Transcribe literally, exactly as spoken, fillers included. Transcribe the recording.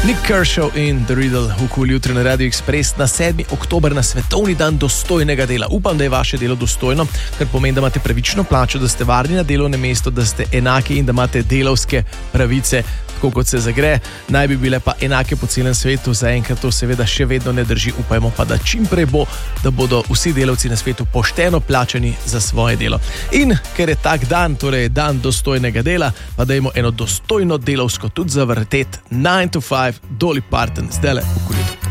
Nick Kershaw in The Riddle v Cool jutri na Radio Express na sedmi oktober na svetovni dan dostojnega dela. Upam, da je vaše delo dostojno, kar pomeni, da imate pravično plačo, da ste varni na delovnem mestu, da ste enaki in da imate delavske pravice, tako kot se zagre. Naj bi bile pa enake po celem svetu, zaenkrat to seveda še vedno ne drži. Upajmo pa, da čim prej bo, da bodo vsi delavci na svetu pošteno plačani za svoje delo. In ker je tak dan, torej dan dostojnega dela, pa dajmo eno dostojno delavsko tudi zavrtet nine to five Dolly Parton zdajle v Cool jutri.